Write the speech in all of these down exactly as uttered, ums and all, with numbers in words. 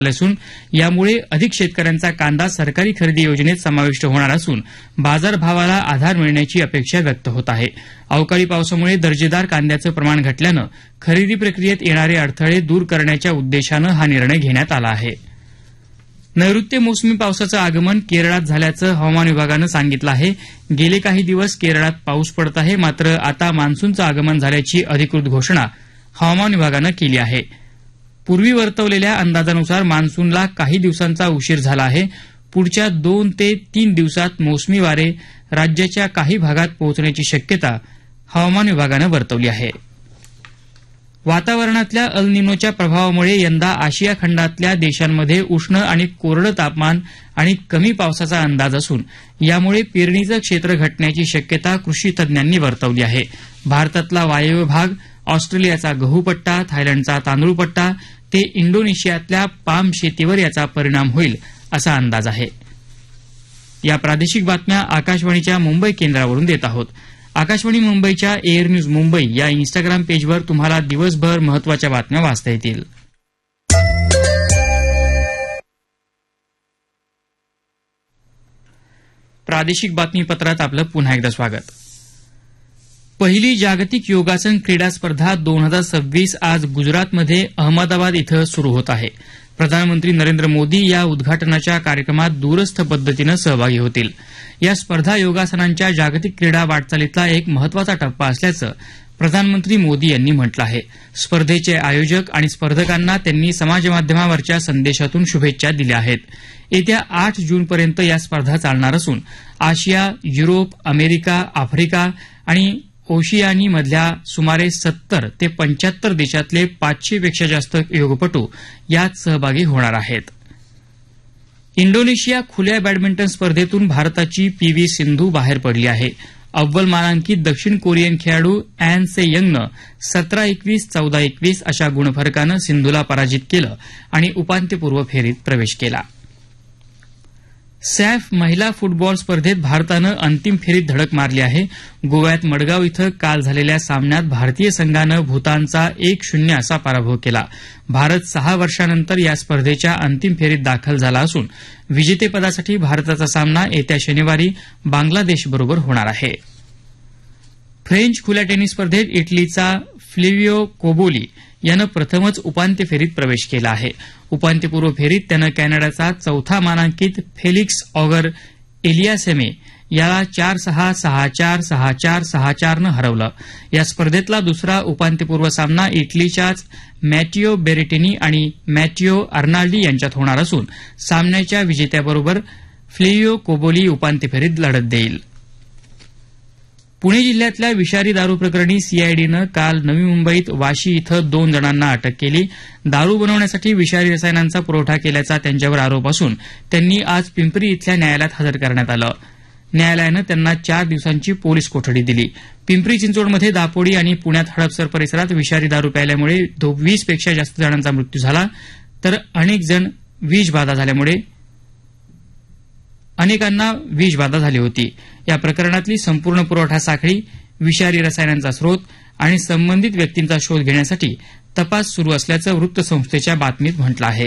असून यामुळे अधिक शेतकऱ्यांचा कांदा सरकारी खरेदी योजनेत समाविष्ट होणार असून बाजारभावाला आधार मिळण्याची अपेक्षा व्यक्त होत आहे. अवकाळी पावसामुळे दर्जेदार कांद्याचं प्रमाण घटल्यानं खरेदी प्रक्रियेत येणारे अडथळे दूर करण्याच्या उद्देशानं हा निर्णय घेण्यात आला आहे. नैऋत्य मोसमी पावसाचं आगमन केरळात झाल्याचं हवामान विभागानं सांगितलं आहे. गेले काही दिवस केरळात पाऊस पडत आहे, मात्र आता मान्सूनचं आगमन झाल्याची अधिकृत घोषणा हवामान विभागानं केली आहे. पूर्वी वर्तवलेल्या अंदाजानुसार मान्सूनला काही दिवसांचा उशीर झाला आहे. पुढच्या दोन ते तीन दिवसात मोसमी वारे राज्याच्या काही भागात पोहोचण्याची शक्यता हवामान विभागानं वर्तवली आहे. वातावरणातल्या अल निनोच्या प्रभावामुळे यंदा आशिया खंडातल्या देशांमध्ये उष्ण आणि कोरडं तापमान आणि कमी पावसाचा अंदाज असून यामुळे पेरणीचं क्षेत्र घटण्याची शक्यता कृषी तज्ज्ञांनी वर्तवली आहे. भारतातला वायव्य भाग, ऑस्ट्रेलियाचा गहू पट्टा, थायलंडचा तांदूळ पट्टा ते इंडोनेशियातल्या पाम शेतीवर याचा परिणाम होईल असा अंदाज आहे. या प्रादेशिक बातम्या आकाशवाणीच्या मुंबई केंद्रावरून देत आहोत. आकाशवाणी मुंबईच्या एअर न्यूज मुंबई या इन्स्टाग्राम पेजवर तुम्हाला दिवसभर महत्वाच्या बातम्या वाचता येतील. प्रादेशिक बातमीपत्रात आपलं पुन्हा एकदा स्वागत. पहिली जागतिक योगासन क्रीडा स्पर्धा दोन हजार सव्वीस आज गुजरातमध्ये अहमदाबाद इथं सुरू होत आहे. प्रधानमंत्री नरेंद्र मोदी या उद्घाटनाच्या कार्यक्रमात दूरस्थ पद्धतीनं सहभागी होतील. या स्पर्धा योगासनांच्या जागतिक क्रीडा वाटचालीतला एक महत्वाचा टप्पा असल्याचं प्रधानमंत्री मोदी यांनी म्हटलं आहे. स्पर्धेचे आयोजक आणि स्पर्धकांना त्यांनी समाजमाध्यमावरच्या संदेशातून शुभेच्छा दिल्या आहेत. येत्या आठ जूनपर्यंत या स्पर्धा चालणार असून आशिया, युरोप, अमेरिका, आफ्रिका आणि ओशियानीमधल्या सुमारे सत्तर ते पंच्याहत्तर देशातले पाचशे पेक्षा जास्त योगपटू यात सहभागी होणार आहेत. इंडोनेशिया खुल्या बॅडमिंटन स्पर्धेतून भारताची पी व्ही सिंधू बाहेर पडली आहे. अव्वल मानांकित दक्षिण कोरियन खेळाडू अॅन से यंगनं सतरा एकवीस, चौदा एकवीस अशा गुणफरकानं सिंधूला पराजित केलं आणि उपांत्यपूर्व फेरीत प्रवेश केला. सॅफ महिला फुटबॉल स्पर्धेत भारतानं अंतिम फेरीत धडक मारली आहे. गोव्यात मडगाव इथं काल झालेल्या सामन्यात भारतीय संघानं भूतानचा एक शून्य असा पराभव केला. भारत सहा वर्षांनंतर या स्पर्धेच्या अंतिम फेरीत दाखल झाला असून विजेतेपदासाठी भारताचा सामना येत्या शनिवारी बांगलादेशबरोबर होणार आहे. फ्रेंच खुल्या टेनिस स्पर्धेत इटलीचा फ्लेविओ कोबोली यानं प्रथमच उपांत्य फेरीत प्रवेश केला आहे. उपांत्यपूर्व फेरीत त्यानं कॅनडाचा चौथा मानांकित फेलिक्स ऑगर एलियासेमे याला चार सहा, सहा चार, सहा चार, सहा चारनं हरवलं. या स्पर्धेतला दुसरा उपांत्यपूर्व सामना इटलीच्याच मॅटिओ बेरेटिनी आणि मॅटिओ अर्नाल्डी यांच्यात होणार असून सामन्याच्या विजेत्याबरोबर फ्लेविओ कोबोली उपांत्य फेरीत लढत देईल. पुणे जिल्ह्यातल्या विषारी दारू प्रकरणी सीआयडीनं काल नवी मुंबईत वाशी इथं दोन जणांना अटक केली. दारू बनवण्यासाठी विषारी रसायनांचा पुरवठा केल्याचा त्यांच्यावर आरोप असून त्यांनी आज पिंपरी इथल्या न्यायालयात हजर करण्यात आलं. न्यायालयानं त्यांना चार दिवसांची पोलीस कोठडी दिली. पिंपरी चिंचवडमध्ये दापोडी आणि पुण्यात हडपसर परिसरात विषारी दारू प्यायल्यामुळे वीस पेक्षा जास्त जणांचा मृत्यू झाला, तर अनेक जण विषबाधा झाल्यामुळे अनेकांना विषबाधा झाली होती. या प्रकरणातली संपूर्ण पुरवठा साखळी, विषारी रसायनांचा स्रोत आणि संबंधित व्यक्तींचा शोध घेण्यासाठी तपास सुरू असल्याचं वृत्तसंस्थेच्या बातमीत म्हटलं आहे.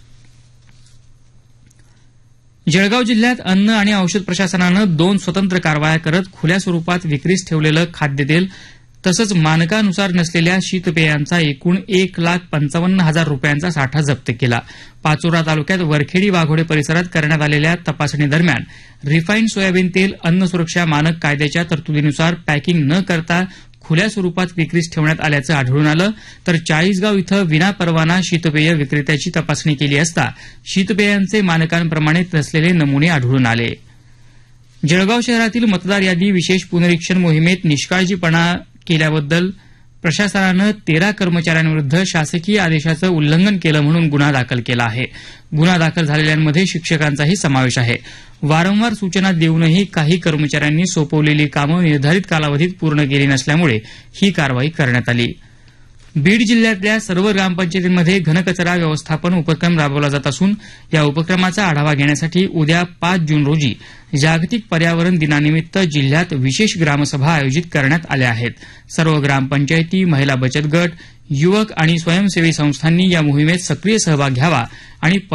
जळगाव जिल्ह्यात अन्न आणि औषध प्रशासनानं दोन स्वतंत्र कारवाया करत खुल्या स्वरूपात विक्रीस ठेवलेलं खाद्यतेल तसंच मानकानुसार नसलेल्या शीतपेयांचा एकूण एक लाख पंचावन्न हजार रुपयांचा साठा जप्त केला. पाचोरा तालुक्यात वरखेडी वाघोडे परिसरात करण्यात आलेल्या तपासणी दरम्यान रिफाईंड सोयाबीन तेल अन्न सुरक्षा मानक कायद्याच्या तरतुदीनुसार पॅकिंग न करता खुल्या स्वरूपात विक्रीस ठेवण्यात आल्याचं आढळून आलं, तर चाळीसगाव इथं विनापरवाना शीतपेय विक्रेत्याची तपासणी केली असता शीतपेयांचे मानकांप्रमाणे नसलेले नमुने आढळून आले. जळगाव शहरातील मतदार यादी विशेष पुनरीक्षण मोहिमेत निष्काळजीपणा केल्याबद्दल प्रशासनानं तेरा कर्मचाऱ्यांविरुद्ध शासकीय आदेशाचं उल्लंघन केलं म्हणून गुन्हा दाखल केला आहे. गुन्हा दाखल झालेल्यांमध्ये शिक्षकांचाही समावेश आहे. वारंवार सूचना देऊनही काही कर्मचाऱ्यांनी सोपवलेली कामं निर्धारित कालावधीत पूर्ण केली नसल्यामुळे ही कारवाई करण्यात आली. बीड जिल्ह्यातल्या सर्व ग्रामपंचायतींमध्ये घनकचरा व्यवस्थापन उपक्रम राबवला जात असून या उपक्रमाचा आढावा घेण्यासाठी उद्या पाच जून रोजी जागतिक पर्यावरण दिनानिमित्त जिल्ह्यात विशेष ग्रामसभा आयोजित करण्यात आल्या आहेत. सर्व ग्रामपंचायती, महिला बचत गट, युवक आणि स्वयंसेवी संस्थांनी या मोहिमेत सक्रिय सहभाग घ्यावा आणि